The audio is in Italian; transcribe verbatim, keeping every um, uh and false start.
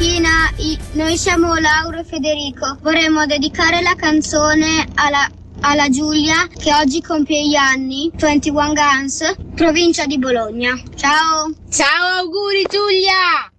Martina, i- noi siamo Laura e Federico. Vorremmo dedicare la canzone alla, alla Giulia che oggi compie gli anni, ventuno Guns, provincia di Bologna. Ciao! Ciao, auguri Giulia!